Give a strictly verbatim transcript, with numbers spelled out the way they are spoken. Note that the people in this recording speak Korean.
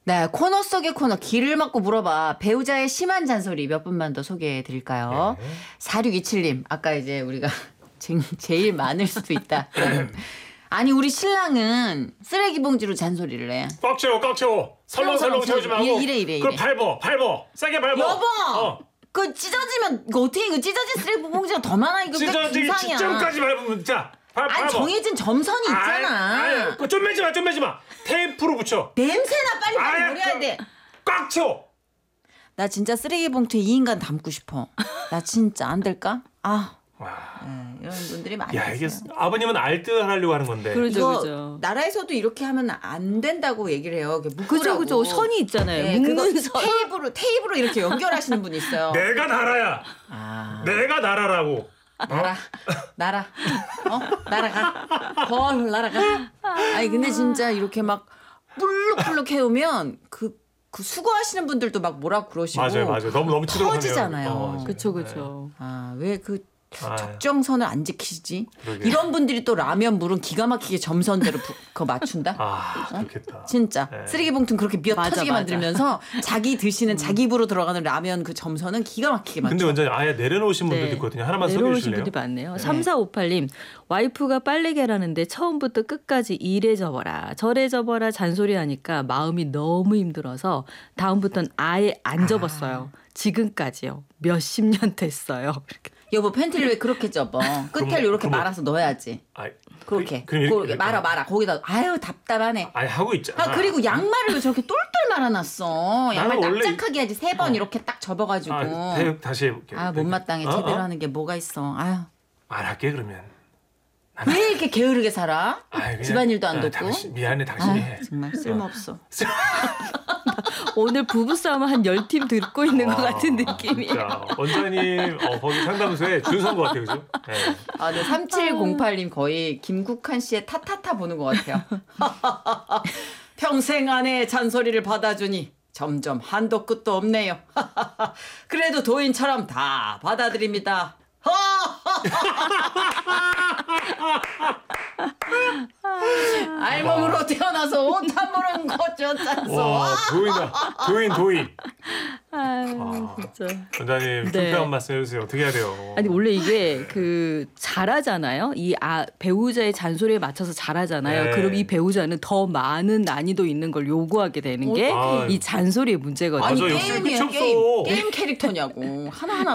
네, 코너 속의 코너 길을 막고 물어봐. 배우자의 심한 잔소리 몇 분만 더 소개해 드릴까요? 네. 사육이칠 님, 아까 이제 우리가 제일 많을 수도 있다. 아니 우리 신랑은 쓰레기 봉지로 잔소리를 해. 꽉 채워 꽉 채워. 설렁설렁 채우지 말고. 이래 이래 이래. 그걸 밟어 밟어. 세게 밟어. 여보! 어. 그 찢어지면 이거 어떻게 이거 찢어진 쓰레기 봉지가 더 많아 이거 찢어지기 이상이야. 직전까지 밟으면 자. 밟, 아니 밟아. 정해진 점선이 있잖아. 아이, 아이, 좀 매지 마, 좀 매지 마. 테이프로 붙여. 냄새나 빨리 빨리 아이, 버려야 돼. 꽉 채워. 나 진짜 쓰레기 봉투에 이 인간 담고 싶어. 나 진짜 안 될까? 아. 와. 네, 이런 분들이 많이 야 이게 있어요. 아버님은 알뜰하려고 하는 건데. 그러죠, 이거 그죠. 나라에서도 이렇게 하면 안 된다고 얘기를 해요. 그죠, 묶으라고. 그죠. 선이 있잖아요. 네, 묶는 그거 선. 테이프로 테이프로 이렇게 연결하시는 분이 있어요. 내가 나라야. 아, 내가 나라라고. 나라, 나라, 어, 날아가, 헐 날아가. 아니 근데 진짜 이렇게 막 불룩불룩 해오면 그, 그 수거하시는 분들도 막 뭐라 그러시고. 맞아요, 맞아요. 너무 너무 치도록 터지잖아요. 하네요. 어, 그쵸, 그쵸. 아, 왜 그 아, 적정선을 안 지키시지? 그러게. 이런 분들이 또 라면 물은 기가 막히게 점선대로 부, 그거 맞춘다? 아, 그렇겠다. 진짜 네. 쓰레기 봉투는 그렇게 미어 맞아, 터지게 맞아. 만들면서 자기 드시는 자기 입으로 들어가는 라면 그 점선은 기가 막히게 맞춰. 근데 원장님 아예 내려놓으신 분들도 네. 있거든요. 하나만 소개해 내려오신 주실래요? 분이 많네요. 삼사오팔 님. 와이프가 빨래 개라는데 처음부터 끝까지 이래 접어라 저래 접어라 잔소리하니까 마음이 너무 힘들어서 다음부터는 아예 안 접었어요. 지금까지요. 몇십 년 됐어요. 여보 팬티를 왜 그렇게 접어? 끝을 그럼- 이렇게 그럼- 말아서 넣어야지. 아, 그렇게. 그, 럼 이렇게, 그렇게 말아 말아. 거기다 아유 답답하네. 아예 하고 있잖아. 아 그리고 양말을 왜 저렇게 똘똘 말아놨어? 양말 나는 원래 납작하게 해야지 세 번 어. 이렇게 딱 접어가지고. 아, 대, 다시 해볼게요. 아 못마땅해 어? 제대로 어? 하는 게 뭐가 있어. 아유 말할게 그러면. 왜 이렇게 게으르게 살아? 아이, 그냥- 집안일도 안 아, 돕고. 당신, 미안해 당신이 해. 아유, 정말 쓸모없어. 오늘 부부싸움 한 열 팀 듣고 있는 것 와, 같은 느낌이. 진짜 원장님 어, 거기 상담소에 줄 선 것 같아요, 그죠? 네. 아, 네, 삼칠공팔 님 거의 김국한 씨의 타타타 보는 것 같아요. 평생 아내의 잔소리를 받아주니 점점 한도 끝도 없네요. 그래도 도인처럼 다 받아들입니다. 알몸으로 태어나서 옷 한 벌은 거쳤잖소. 와, 도인다. 도인, 도인. 아유, 아. 진짜. 원장님, 네. 투표한 말씀 해주세요. 어떻게 해야 돼요? 아니 원래 이게 그 잘하잖아요. 이 아, 배우자의 잔소리에 맞춰서 잘하잖아요. 네. 그럼 이 배우자는 더 많은 난이도 있는 걸 요구하게 되는 게 이 어떡해. 잔소리의 문제거든요. 맞아, 아니 역시 게임이에요 끝이 게임. 없어. 게임 캐릭터냐고 하나하나